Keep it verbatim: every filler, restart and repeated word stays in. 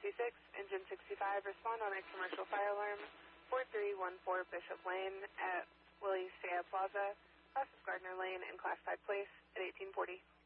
sixty-six, engine sixty-five, respond on a commercial fire alarm, four three one four Bishop Lane at Willie Sea Plaza, Class of Gardner Lane and Class five Place at eighteen forty.